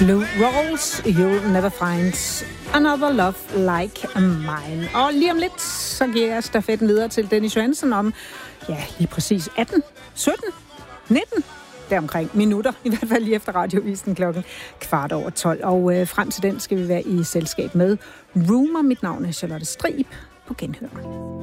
Blue Rolls, You'll Never Find Another Love Like Mine. Og lige om lidt, så giver jeg stafetten videre til Dennis Johansen om, ja, lige præcis 18, 17, 19, deromkring minutter, i hvert fald lige efter radiovisen klokken 12:15. Og frem til den skal vi være i selskab med Rumor. Mit navn er Charlotte Strib. På genhør.